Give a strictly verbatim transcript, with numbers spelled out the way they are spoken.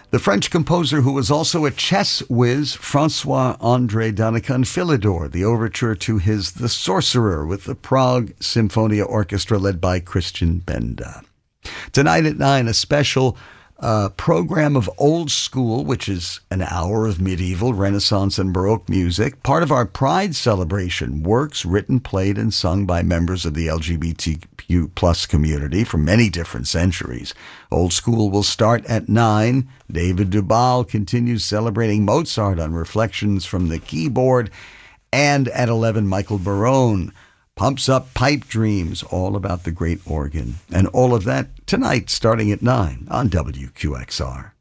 The French composer who was also a chess whiz, Francois-André Danican Philidor, the overture to his The Sorcerer with the Prague Symphonia Orchestra led by Christian Benda. Tonight at nine, a special uh, program of Old School, which is an hour of medieval, Renaissance, and Baroque music, part of our Pride celebration, works written, played, and sung by members of the L G B T Q plus community from many different centuries. Old School will start at nine. David Dubal continues celebrating Mozart on Reflections from the Keyboard. And at eleven, Michael Barone pumps up Pipe Dreams, all about the great organ. And all of that tonight starting at nine on W Q X R.